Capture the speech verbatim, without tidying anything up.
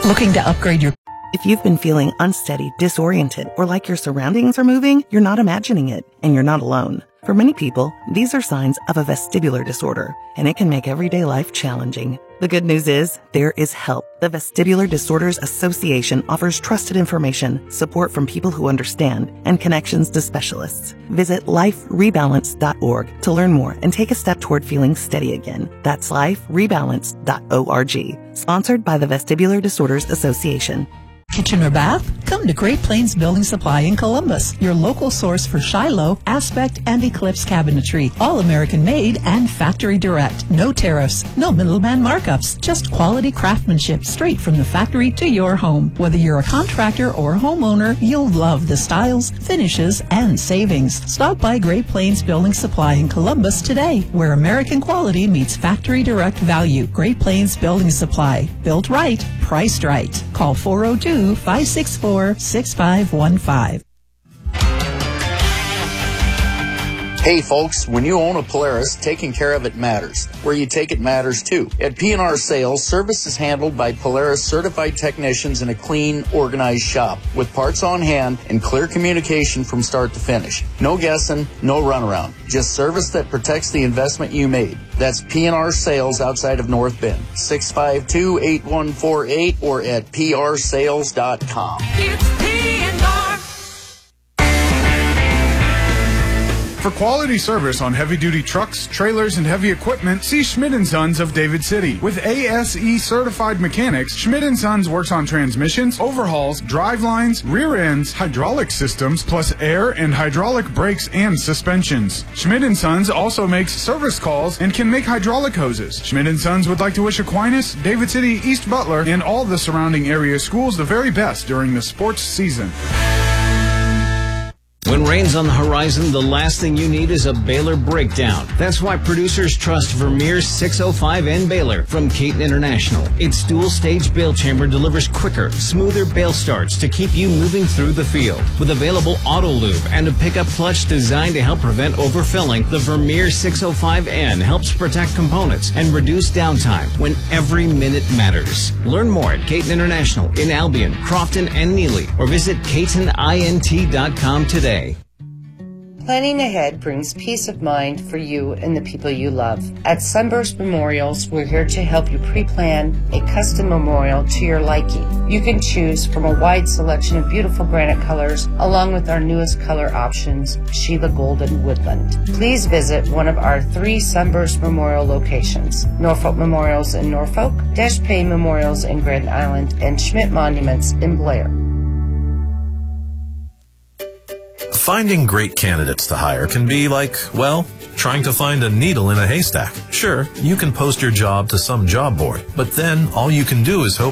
Looking to upgrade your... If you've been feeling unsteady, disoriented, or like your surroundings are moving, you're not imagining it, and you're not alone. For many people, these are signs of a vestibular disorder, and it can make everyday life challenging. The good news is, there is help. The Vestibular Disorders Association offers trusted information, support from people who understand, and connections to specialists. Visit life rebalance dot org to learn more and take a step toward feeling steady again. That's life rebalance dot org. Sponsored by the Vestibular Disorders Association. Kitchen or bath? Come to Great Plains Building Supply in Columbus, your local source for Shiloh, Aspect, and Eclipse cabinetry. All American made and factory direct. No tariffs, no middleman markups, just quality craftsmanship straight from the factory to your home. Whether you're a contractor or a homeowner, you'll love the styles, finishes, and savings. Stop by Great Plains Building Supply in Columbus today, where American quality meets factory direct value. Great Plains Building Supply. Built right, priced right. Call four oh two, five six four, six five one five. Hey folks, when you own a Polaris, taking care of it matters. Where you take it matters too. At P and R Sales, service is handled by Polaris certified technicians in a clean, organized shop with parts on hand and clear communication from start to finish. No guessing, no runaround. Just service that protects the investment you made. That's P and R Sales outside of North Bend. six five two, eight one four eight or at p r sales dot com. It's P and R. For quality service on heavy-duty trucks, trailers, and heavy equipment, see Schmidt and Sons of David City. With A S E certified mechanics, Schmidt and Sons works on transmissions, overhauls, drive lines, rear ends, hydraulic systems, plus air and hydraulic brakes and suspensions. Schmidt and Sons also makes service calls and can make hydraulic hoses. Schmidt and Sons would like to wish Aquinas, David City, East Butler, and all the surrounding area schools the very best during the sports season. When rain's on the horizon, the last thing you need is a baler breakdown. That's why producers trust Vermeer six oh five N Baler from Caton International. Its dual-stage bale chamber delivers quicker, smoother bale starts to keep you moving through the field. With available auto lube and a pickup clutch designed to help prevent overfilling, the Vermeer six oh five N helps protect components and reduce downtime when every minute matters. Learn more at Caton International in Albion, Crofton, and Neely, or visit caton int dot com today. Planning ahead brings peace of mind for you and the people you love. At Sunburst Memorials, we're here to help you pre-plan a custom memorial to your liking. You can choose from a wide selection of beautiful granite colors, along with our newest color options, Sheila Golden Woodland. Please visit one of our three Sunburst Memorial locations: Norfolk Memorials in Norfolk, Desch Pay Memorials in Grand Island, and Schmidt Monuments in Blair. Finding great candidates to hire can be like, well, trying to find a needle in a haystack. Sure, you can post your job to some job board, but then all you can do is hope